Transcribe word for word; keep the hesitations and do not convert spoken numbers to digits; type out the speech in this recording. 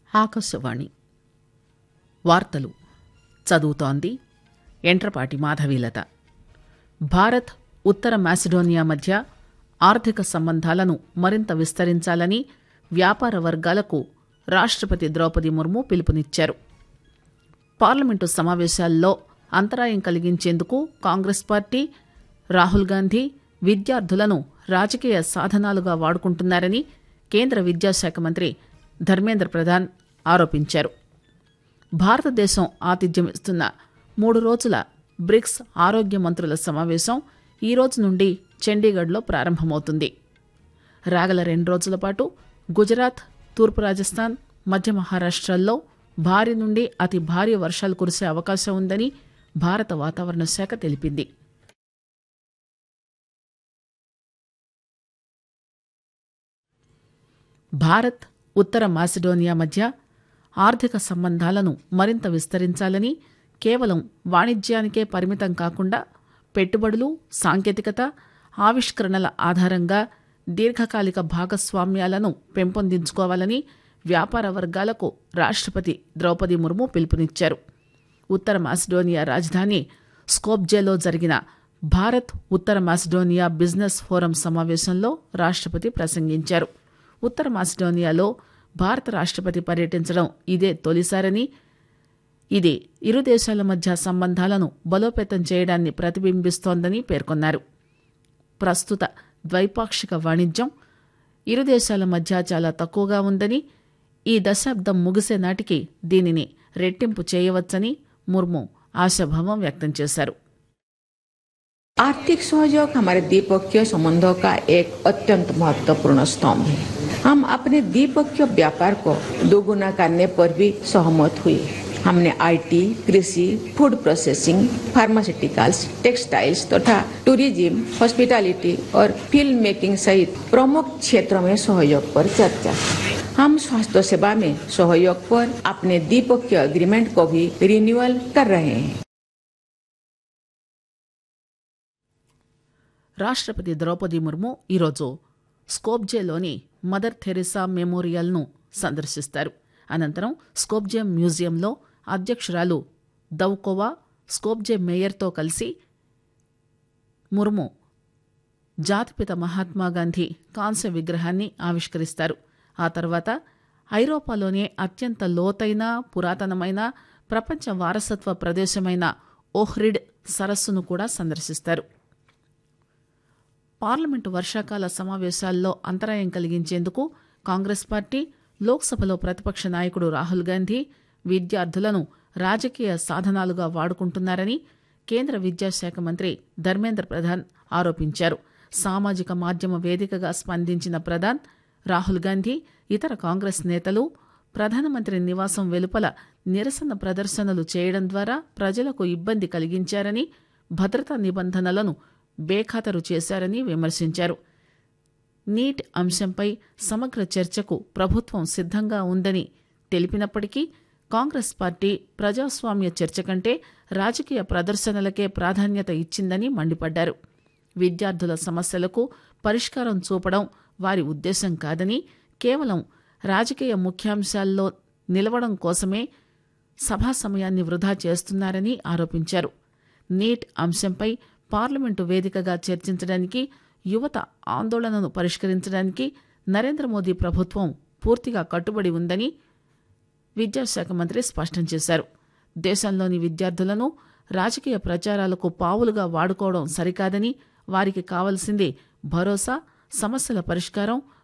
ఆకాశవాణి వార్తలు చదువుతోంది ఎంట్రపాటి మాధవీలత. భారత్ ఉత్తర మాసిడోనియా మధ్య ఆర్థిక సంబంధాలను మరింత విస్తరించాలని వ్యాపార వర్గాలకు రాష్టపతి ద్రౌపది ముర్ము పిలుపునిచ్చారు. పార్లమెంటు సమావేశాల్లో అంతరాయం కలిగించేందుకు కాంగ్రెస్ పార్టీ, రాహుల్ గాంధీ విద్యార్థులను రాజకీయ సాధనాలుగా వాడుకుంటున్నారని కేంద్ర విద్యాశాఖ మంత్రి ధర్మేంద్ర ప్రధాన్ ఆరోపించారు. భారతదేశం ఆతిథ్యమిస్తున్న మూడు రోజుల బ్రిక్స్ ఆరోగ్య మంత్రుల సమావేశం ఈ రోజు నుండి చండీగఢ్లో ప్రారంభమవుతుంది. రాగల రెండు రోజుల పాటు గుజరాత్, తూర్పు రాజస్థాన్, మధ్య మహారాష్ట్రల్లో భారీ నుండి అతి భారీ వర్షాలు కురిసే అవకాశం ఉందని భారత వాతావరణ శాఖ తెలిపింది. భారత్ ఉత్తర మాసిడోనియా మధ్య ఆర్థిక సంబంధాలను మరింత విస్తరించాలని, కేవలం వాణిజ్యానికే పరిమితం కాకుండా పెట్టుబడులు, సాంకేతికత, ఆవిష్కరణల ఆధారంగా దీర్ఘకాలిక భాగస్వామ్యాలను పెంపొందించుకోవాలని వ్యాపార వర్గాలకు రాష్టపతి ద్రౌపది ముర్ము పిలుపునిచ్చారు. ఉత్తర మాసిడోనియా రాజధాని స్కోప్జేలో జరిగిన భారత్ ఉత్తర మాసిడోనియా బిజినెస్ ఫోరం సమావేశంలో రాష్టపతి ప్రసంగించారు. ఉత్తర మాసిడోనియాలో భారత రాష్టపతి పర్యటించడం ఇదే తొలిసారని, ఇది ఇరు దేశాల మధ్య సంబంధాలను బలోపేతం చేయడాన్ని ప్రతిబింబిస్తోందని పేర్కొన్నారు. ప్రస్తుత ద్వైపాక్షిక వాణిజ్యం ఇరు దేశాల మధ్య చాలా తక్కువగా ఉందని, ఈ దశాబ్దం ముగిసే నాటికి దీనిని రెట్టింపు చేయవచ్చని ముర్ము ఆశాభావం వ్యక్తం చేశారు. आर्थिक सहयोग हमारे द्विपक्षीय संबंधों का एक अत्यंत महत्वपूर्ण स्तंभ है. हम अपने द्विपक्षीय व्यापार को दोगुना करने पर भी सहमत हुए. हमने आईटी, कृषि, फूड प्रोसेसिंग, फार्मास्यूटिकल्स, टेक्सटाइल्स तथा टूरिज्म, हॉस्पिटैलिटी और फिल्म मेकिंग सहित प्रमुख क्षेत्रों में सहयोग पर चर्चा की. हम स्वास्थ्य सेवा में सहयोग पर अपने द्विपक्षीय एग्रीमेंट को भी रिन्यूअल कर रहे हैं. రాష్టపతి ద్రౌపది ముర్ము ఈరోజు స్కోప్జేలోని మదర్ థెరెసా మెమోరియల్ను సందర్శిస్తారు. అనంతరం స్కోప్జే మ్యూజియంలో అధ్యక్షురాలు దౌకోవా, స్కోప్జే మేయర్తో కలిసి ముర్ము జాతిపిత మహాత్మాగాంధీ కాంస్య విగ్రహాన్ని ఆవిష్కరిస్తారు. ఆ తర్వాత ఐరోపాలోనే అత్యంత లోతైన, పురాతనమైన ప్రపంచ వారసత్వ ప్రదేశమైన ఓహ్రిడ్ సరస్సును కూడా సందర్శిస్తారు. పార్లమెంటు వర్షాకాల సమావేశాల్లో అంతరాయం కలిగించేందుకు కాంగ్రెస్ పార్టీ, లోక్సభలో ప్రతిపక్ష నాయకుడు రాహుల్ గాంధీ విద్యార్థులను రాజకీయ సాధనాలుగా వాడుకుంటున్నారని కేంద్ర విద్యాశాఖ మంత్రి ధర్మేంద్ర ప్రధాన్ ఆరోపించారు. సామాజిక మాధ్యమ వేదికగా స్పందించిన ప్రధాన్, రాహుల్ గాంధీ ఇతర కాంగ్రెస్ నేతలు ప్రధానమంత్రి నివాసం వెలుపల నిరసన ప్రదర్శనలు చేయడం ద్వారా ప్రజలకు ఇబ్బంది కలిగించారని, భద్రతా నిబంధనలను బేఖాతరు చేశారని విమర్శించారు. నీట్ అంశంపై సమగ్ర చర్చకు ప్రభుత్వం సిద్ధంగా ఉందని తెలిపినప్పటికీ కాంగ్రెస్ పార్టీ ప్రజాస్వామ్య చర్చ కంటే రాజకీయ ప్రదర్శనలకే ప్రాధాన్యత ఇచ్చిందని మండిపడ్డారు. విద్యార్థుల సమస్యలకు పరిష్కారం చూపడం వారి ఉద్దేశం కాదని, కేవలం రాజకీయ ముఖ్యాంశాల్లో నిలవడం కోసమే సభా సమయాన్ని వృధా చేస్తున్నారని ఆరోపించారు. నీట్ అంశంపై పార్లమెంటు వేదికగా చర్చించడానికి, యువత ఆందోళనను పరిష్కరించడానికి నరేంద్ర మోదీ ప్రభుత్వం పూర్తిగా కట్టుబడి ఉందని విద్యాశాఖ మంత్రి స్పష్టం చేశారు. దేశంలోని విద్యార్థులను రాజకీయ ప్రచారాలకు పావులుగా వాడుకోవడం సరికాదని, వారికి కావలసింది భరోసా, సమస్యల పరిష్కారం,